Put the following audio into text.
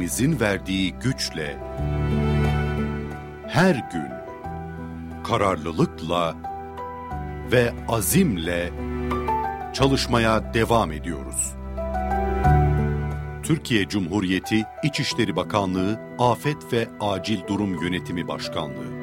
birliğimizin verdiği güçle, her gün kararlılıkla ve azimle çalışmaya devam ediyoruz. Türkiye Cumhuriyeti İçişleri Bakanlığı Afet ve Acil Durum Yönetimi Başkanlığı